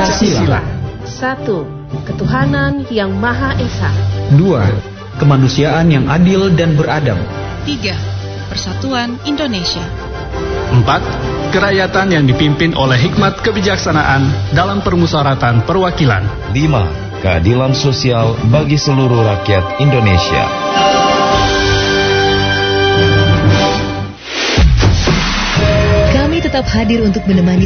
Pancasila. 1. Ketuhanan yang Maha Esa. 2. Kemanusiaan yang adil dan beradab. 3. Persatuan Indonesia. 4. Kerakyatan yang dipimpin oleh hikmat kebijaksanaan dalam permusyawaratan perwakilan. 5. Keadilan sosial bagi seluruh rakyat Indonesia. Kami tetap hadir untuk menemani